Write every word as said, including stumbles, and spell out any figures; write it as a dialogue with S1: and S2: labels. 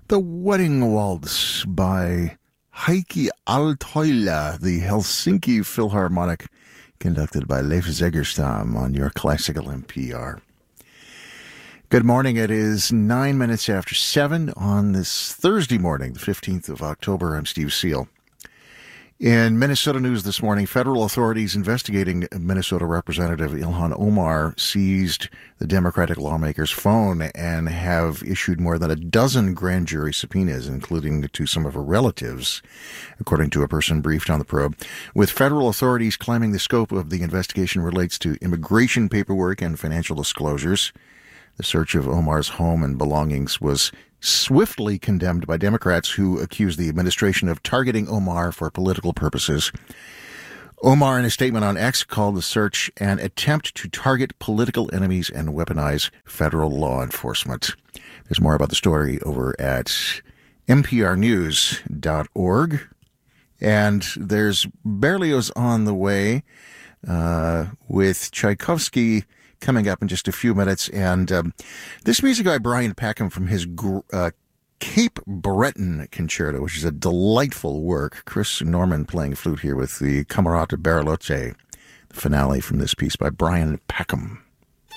S1: The Wedding Waltz by Heikki Aaltoila, the Helsinki Philharmonic, conducted by Leif Zegerstam on your Classical N P R. Good morning. It is nine minutes after seven on this Thursday morning, the fifteenth of October. I'm Steve Seal. In Minnesota news this morning, federal authorities investigating Minnesota Representative Ilhan Omar seized the Democratic lawmaker's phone and have issued more than a dozen grand jury subpoenas, including to some of her relatives, according to a person briefed on the probe. With federal authorities claiming the scope of the investigation relates to immigration paperwork and financial disclosures, the search of Omar's home and belongings was swiftly condemned by Democrats who accused the administration of targeting Omar for political purposes. Omar, in a statement on X, called the search an attempt to target political enemies and weaponize federal law enforcement. There's more about the story over at N P R news dot org. And there's Berlioz on the way uh, with Tchaikovsky coming up in just a few minutes. And um, this music by Brian Peckham from his uh, Cape Breton Concerto, which is a delightful work. Chris Norman playing flute here with the Camerata Bariloche, the finale from this piece by Brian Peckham.